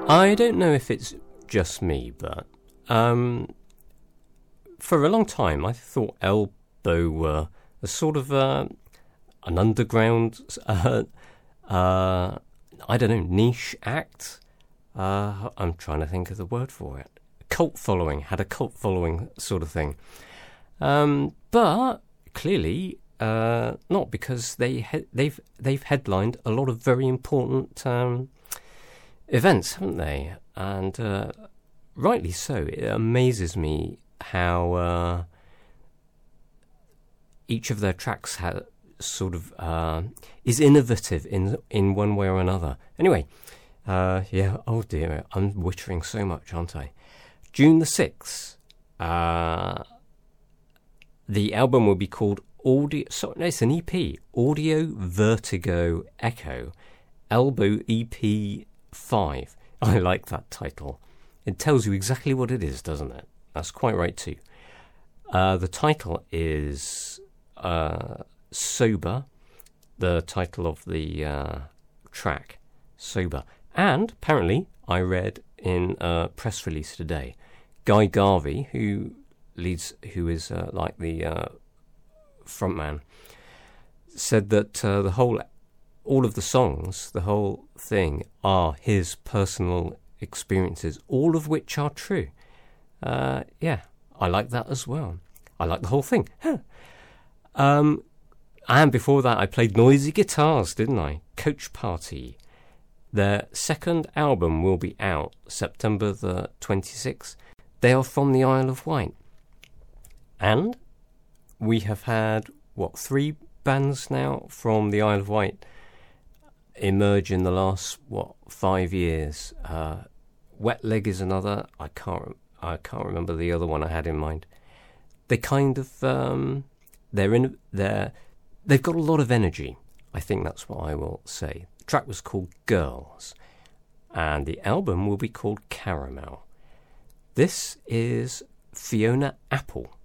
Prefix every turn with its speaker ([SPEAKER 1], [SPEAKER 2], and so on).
[SPEAKER 1] I don't know if it's just me, but for a long time I thought Elbow were a sort of an underground, I don't know, niche act. I'm trying to think of the word for it. Had a cult following sort of thing. But clearly not, because they've headlined a lot of very important events, haven't they? And rightly so. It amazes me how each of their tracks is innovative in one way or another. Anyway, oh dear, I'm wittering so much, aren't I? June the 6th, the album will be called it's an EP, Audio Vertigo Echo, Elbow EP 5. I like that title. It tells you exactly what it is, doesn't it? That's quite right too. The title is Sober, the title of the track, Sober. And apparently, I read in a press release today, Guy Garvey, who is like the frontman, said that all of the songs, the whole thing, are his personal experiences, all of which are true. Yeah, I like that as well. I like the whole thing. And before that, I played Noisy Guitars, didn't I? Coach Party. Their second album will be out September the 26th. They are from the Isle of Wight. And we have had, 3 bands now from the Isle of Wight emerge in the last, 5 years. Wet Leg is another. I can't remember the other one I had in mind. They kind of, they've got a lot of energy. I think that's what I will say. The track was called Girls, and the album will be called Caramel. This is Fiona Apple.